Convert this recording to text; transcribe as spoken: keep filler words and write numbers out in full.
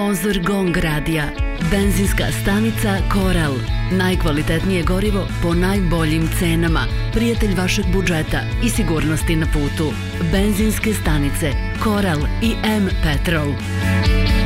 Sponzor Gong radija. Benzinska stanica Koral. Najkvalitetnije gorivo po najboljim cenama. Prijatelj vašeg budžeta i sigurnosti na putu. Benzinske stanice Koral i M Petrol.